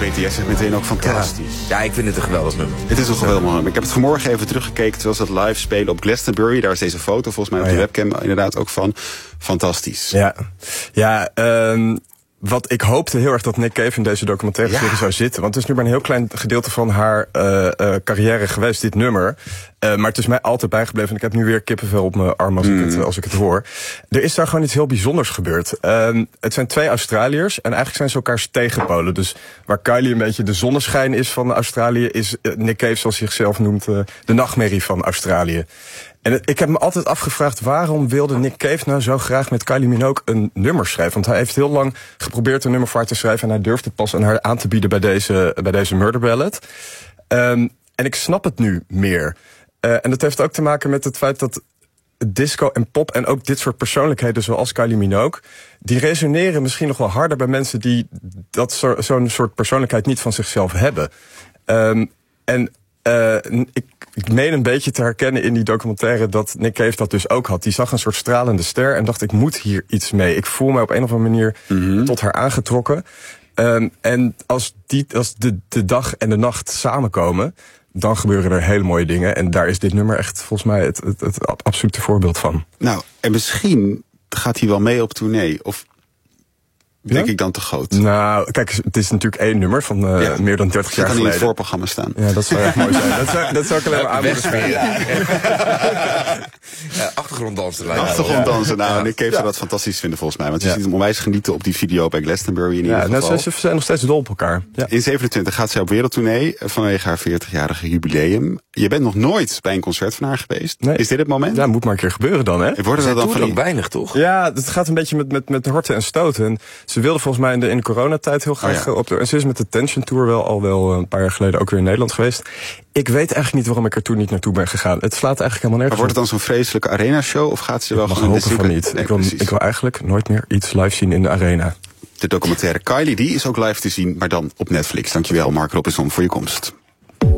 Peter, jij zegt meteen ook fantastisch. Ja, ik vind het een geweldig nummer. Het is een geweldig nummer. Ik heb het vanmorgen even teruggekeken terwijl ze het live spelen op Glastonbury. Daar is deze foto volgens mij op de webcam inderdaad ook van. Fantastisch. Wat ik hoopte heel erg dat Nick Cave in deze documentaire serie zou zitten. Want het is nu maar een heel klein gedeelte van haar carrière geweest, dit nummer. Maar het is mij altijd bijgebleven. En ik heb nu weer kippenvel op mijn arm als ik het hoor. Er is daar gewoon iets heel bijzonders gebeurd. Het zijn 2 Australiërs. En eigenlijk zijn ze elkaars tegenpolen. Dus waar Kylie een beetje de zonneschijn is van Australië, is Nick Cave, zoals hij zichzelf noemt, de nachtmerrie van Australië. En ik heb me altijd afgevraagd, waarom wilde Nick Cave nou zo graag met Kylie Minogue een nummer schrijven? Want hij heeft heel lang geprobeerd een nummer voor haar te schrijven en hij durfde pas aan haar aan te bieden bij deze Murder Ballad. En ik snap het nu meer. En dat heeft ook te maken met het feit dat disco en pop en ook dit soort persoonlijkheden zoals Kylie Minogue, die resoneren misschien nog wel harder bij mensen die zo'n soort persoonlijkheid niet van zichzelf hebben. Ik meen een beetje te herkennen in die documentaire dat Nick Cave dat dus ook had. Die zag een soort stralende ster en dacht, ik moet hier iets mee. Ik voel mij op een of andere manier tot haar aangetrokken. En als de dag en de nacht samenkomen, dan gebeuren er hele mooie dingen. En daar is dit nummer echt volgens mij het absolute voorbeeld van. Nou, en misschien gaat hij wel mee op tournee. Of denk ik dan te groot? Nou, kijk, het is natuurlijk 1 nummer van meer dan 30 jaar geleden. Dat kan in het voorprogramma staan. Ja, dat zou echt mooi zijn. Dat zou ik alleen maar aanbevelen. Achtergronddansen. Achtergronddansen. Nou, Nick Cave zou dat fantastisch vinden volgens mij. Want je ziet hem onwijs genieten op die video bij Glastonbury in ieder geval. Ze zijn nog steeds dol op elkaar. Ja. In 27 gaat zij op wereldtournee vanwege haar 40-jarige jubileum. Je bent nog nooit bij een concert van haar geweest. Nee. Is dit het moment? Ja, moet maar een keer gebeuren dan, hè? Worden dat dan van ook weinig, toch? Ja, het gaat een beetje met horten en stoten. En ze wilde volgens mij in de coronatijd heel graag op de... En ze is met de Tension Tour al wel een paar jaar geleden ook weer in Nederland geweest. Ik weet eigenlijk niet waarom ik er toen niet naartoe ben gegaan. Het slaat eigenlijk helemaal nergens. Maar wordt het dan zo'n vreselijke arena-show? Of gaat ze wel gewoon... Ik hoop van niet. Nee, ik wil eigenlijk nooit meer iets live zien in de arena. De documentaire Kylie, die is ook live te zien, maar dan op Netflix. Dankjewel, Mark Robinson, voor je komst.